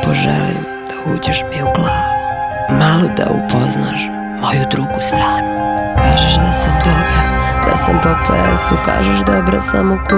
Tako želim da uđeš mi u glavu, malo da upoznaš moju drugu stranu. Kažeš da sam dobra, da sam po pesu, kažeš dobra sam u kuću.